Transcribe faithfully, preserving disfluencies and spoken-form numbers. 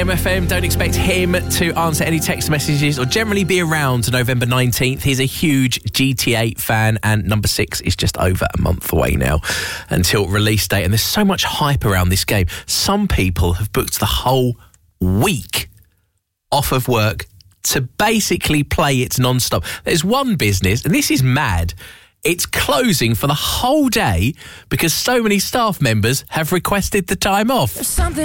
M F M, don't expect him to answer any text messages or generally be around to November nineteenth. He's a huge G T A fan, and number six is just over a month away now until release date. And there's so much hype around this game. Some people have booked the whole week off of work to basically play it non-stop. There's one business, and this is mad, it's closing for the whole day because so many staff members have requested the time off.